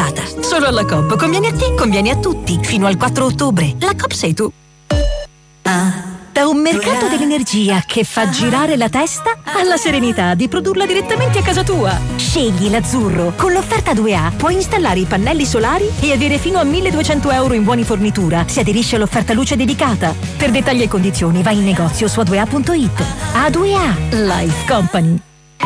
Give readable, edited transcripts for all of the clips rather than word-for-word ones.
dedicata. Solo alla Coop. Conviene a te, conviene a tutti. Fino al 4 ottobre. La Coop sei tu. Da un mercato dell'energia che fa girare la testa alla serenità di produrla direttamente a casa tua. Scegli l'azzurro. Con l'offerta 2A puoi installare i pannelli solari e avere fino a 1.200 euro in buoni fornitura se aderisci all'offerta luce dedicata. Per dettagli e condizioni vai in negozio su a2a.it. A2A Life Company.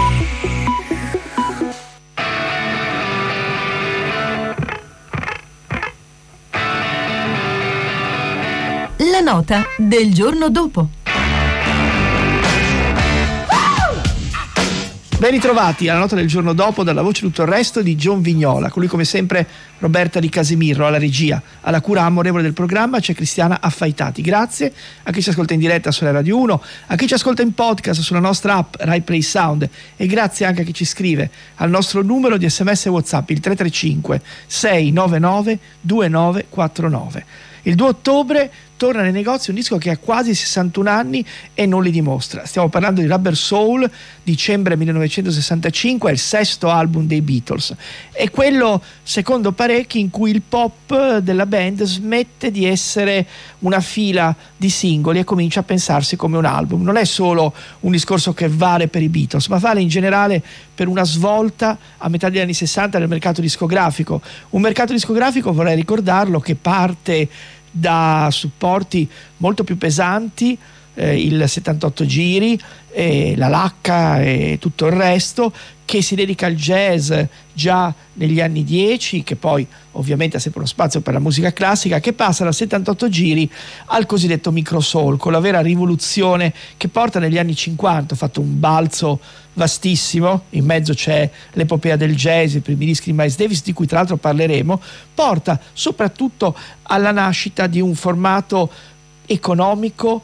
La nota del giorno dopo. Ben ritrovati alla nota del giorno dopo, dalla voce tutto il resto di John Vignola. Con lui come sempre Roberta Di Casimiro alla regia, alla cura amorevole del programma c'è Cristiana Affaitati. Grazie a chi ci ascolta in diretta sulla Radio 1, a chi ci ascolta in podcast sulla nostra app Rai Play Sound, e grazie anche a chi ci scrive al nostro numero di SMS e WhatsApp, il 335 699 2949. Il 2 ottobre torna nei negozi un disco che ha quasi 61 anni e non li dimostra. Stiamo parlando di Rubber Soul, dicembre 1965, è il sesto album dei Beatles. È quello, secondo parecchi, in cui il pop della band smette di essere una fila di singoli e comincia a pensarsi come un album. Non è solo un discorso che vale per i Beatles, ma vale in generale per una svolta a metà degli anni 60 nel mercato discografico. Un mercato discografico, vorrei ricordarlo, che parte da supporti molto più pesanti, il 78 giri, la lacca e tutto il resto, che si dedica al jazz già negli anni 10, che poi ovviamente ha sempre uno spazio per la musica classica, che passa dal 78 giri al cosiddetto micro soul, con la vera rivoluzione che porta negli anni 50, ha fatto un balzo vastissimo, in mezzo c'è l'epopea del jazz, i primi dischi di Miles Davis, di cui tra l'altro parleremo, porta soprattutto alla nascita di un formato economico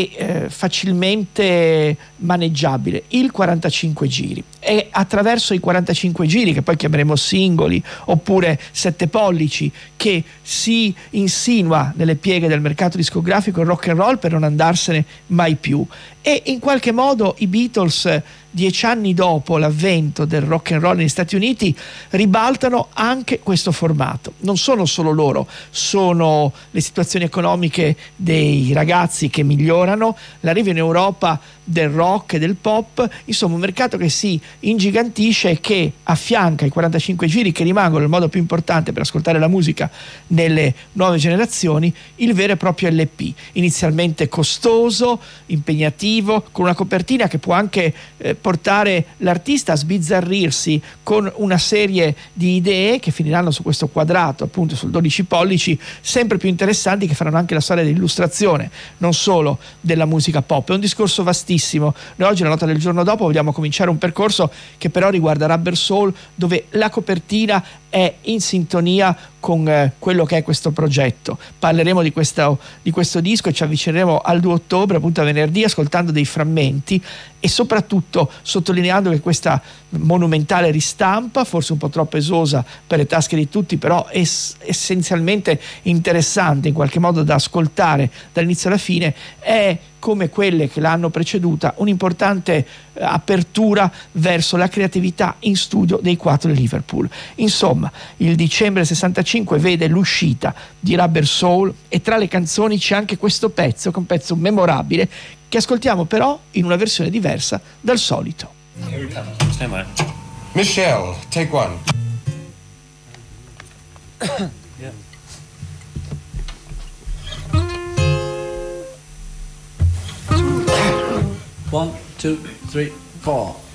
e facilmente maneggiabile, il 45 giri. È attraverso i 45 giri, che poi chiameremo singoli oppure 7 pollici, che si insinua nelle pieghe del mercato discografico il rock and roll per non andarsene mai più. E in qualche modo i Beatles, 10 anni dopo l'avvento del rock and roll negli Stati Uniti, ribaltano anche questo formato. Non sono solo loro, sono le situazioni economiche dei ragazzi che migliorano, l'arrivo in Europa del rock e del pop, insomma un mercato che si ingigantisce e che affianca i 45 giri, che rimangono il modo più importante per ascoltare la musica nelle nuove generazioni, il vero e proprio LP, inizialmente costoso, impegnativo, con una copertina che può anche portare l'artista a sbizzarrirsi con una serie di idee che finiranno su questo quadrato, appunto sul 12 pollici, sempre più interessanti, che faranno anche la storia dell'illustrazione, non solo della musica pop. È un discorso vastissimo. Noi oggi, la nota del giorno dopo, vogliamo cominciare un percorso che però riguarda Rubber Soul, dove la copertina è in sintonia con quello che è questo progetto. Parleremo di questo disco e ci avvicineremo al 2 ottobre, appunto a venerdì, ascoltando dei frammenti e soprattutto sottolineando che questa monumentale ristampa, forse un po' troppo esosa per le tasche di tutti, però essenzialmente interessante in qualche modo da ascoltare dall'inizio alla fine, è, come quelle che l'hanno preceduta, un'importante apertura verso la creatività in studio dei 4 di Liverpool. Insomma, il dicembre 65 vede l'uscita di Rubber Soul e tra le canzoni c'è anche questo pezzo, che è un pezzo memorabile, che ascoltiamo però in una versione diversa dal solito. Michelle, take one. Yeah. 1, 2, 3, 4.